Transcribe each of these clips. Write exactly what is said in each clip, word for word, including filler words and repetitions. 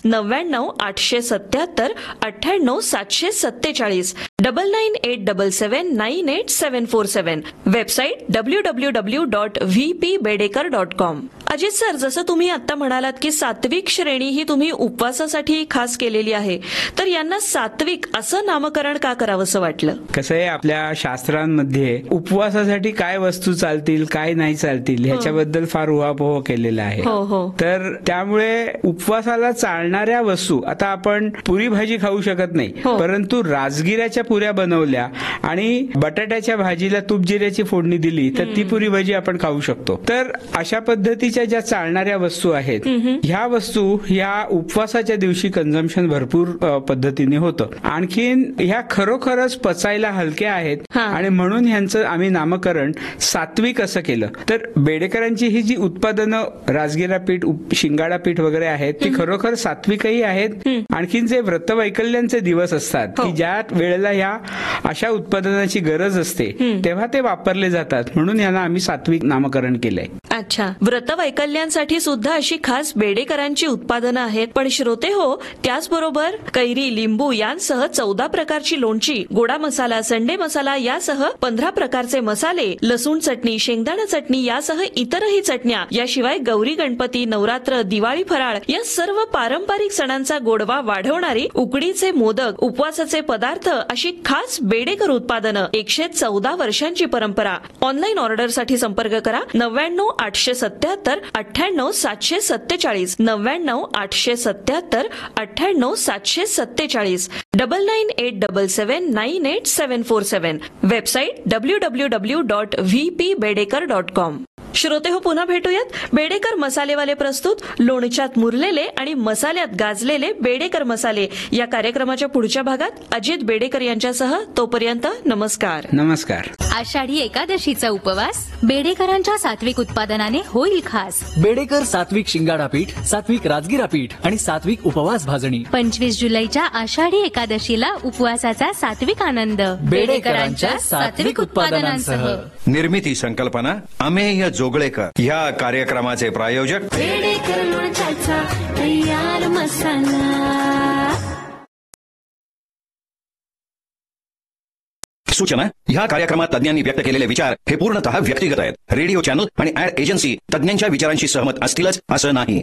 नव्याण्णव आठशे सत्याहत्तर अठ्ठ्याण्णव सातशे सत्तेचाळीस डबल नाईन एट डबल सेवन नाईन एट सेवन फोर सेवन. Website W W W dot V P Bedekar dot com. Ajit sir, जसं तुम्ही आता म्हणालात की सात्विक श्रेणी ही तुम्ही उपवासासाठी खास केलेली आहे, तर यांना सात्विक असं नामकरण का करावंसं वाटलं? कसं आहे, आपल्या शास्त्रांमध्ये उपवासासाठी काय वस्तू चालतील काय नाही चालतील ह्याच्याबद्दल फार उहापोह केलेला आहे. हो हो. तर त्यामुळे उपवासाला चालणाऱ्या वस्तू, आता आपण पुरी भाजी खाऊ शकत नाही, परंतु राजगिऱ्याच्या पुऱ्या बनवल्या आणि बटाट्याच्या भाजीला तूप जिऱ्याची फोडणी दिली तर ती पुरी भाजी आपण खाऊ शकतो. तर अशा पद्धतीच्या ज्या चालणाऱ्या वस्तू आहेत ह्या वस्तू ह्या उपवासाच्या दिवशी कन्झम्पशन भरपूर पद्धतीने होतं. आणखीन ह्या खरोखरच पचायला हलक्या आहेत आणि म्हणून ह्यांचं आम्ही नामकरण सात्विक असं केलं. तर बेडेकरांची ही जी उत्पादनं राजगिरा पीठ, शिंगाडा पीठ वगैरे आहेत ती खरोखर सात्विकही आहेत. आणखीन जे व्रतवैकल्यांचे दिवस असतात की ज्या वेळेला ह्या अशा उत्पादनाची गरज असते तेव्हा ते वापरले जातात, म्हणून यांना आम्ही सात्विक नामकरण केलंय. अच्छा, व्रतवैकल्यांसाठी सुद्धा अशी खास बेडेकरांची उत्पादनं आहेत. पण श्रोते हो, त्याचबरोबर कैरी, लिंबू यांसह चौदा प्रकारची लोणची, गोडा मसाला, संडे मसाला यासह पंधरा प्रकारचे मसाले, लसूण चटणी, शेंगदाणा चटणी यासह इतरही चटण्या, याशिवाय गौरी गणपती, नवरात्र, दिवाळी फराळ या सर्व पारंपरिक सणांचा गोडवा वाढवणारी उकडीचे मोदक, उपवासाचे पदार्थ अशी खास बेडेकर उत्पादनं, एकशे चौदा वर्षांची परंपरा. ऑनलाईन ऑर्डरसाठी संपर्क करा नव्याण्णव आठशे सत्याहत्तर अठ्ठ्याण्णव सातशे सत्तेचाळीस नव्याण्णव आठशे सत्याहत्तर अठ्ठ्याण्णव सातशे सत्तेचाळीस डबल नाईन एट डबल सेवन नाईन एट सेवन फोर सेवन. Website W W W dot V P Bedekar dot com. श्रोते हो, पुन्हा भेटूयात. बेडेकर मसालेवाले प्रस्तुत लोणच्यात मुरलेले आणि मसाल्यात गाजलेले बेडेकर मसाले या कार्यक्रमाच्या पुढच्या भागात अजित बेडेकर यांच्यासह. तोपर्यंत नमस्कार. नमस्कार. आषाढी एकादशीचा उपवास बेडेकरांच्या सात्विक उत्पादनाने होईल खास. बेडेकर सात्विक शिंगाडा पीठ, सात्विक राजगिरा पीठ आणि सात्विक उपवास भाजणी. पंचवीस जुलैच्या आषाढी एकादशीला उपवासाचा सात्विक आनंद बेडेकरांच्या सात्विक उत्पादनांसह. निर्मिती संकल्पना अमेय जोगळेकर. या कार्यक्रमाचे प्रायोजक बेडेकर लोणच्याचा तयार मसाला. सूचना: ह्या कार्यक्रमात तज्ञांनी व्यक्त केलेले विचार हे पूर्णतः व्यक्तिगत आहेत. रेडिओ चॅनल आणि ऍड एजन्सी तज्ञांच्या विचारांशी सहमत असतीलच असं नाही.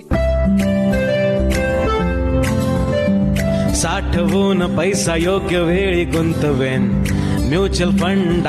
साठवून पैसा योग्य वेळी गुंतवेन म्युच्युअल फंड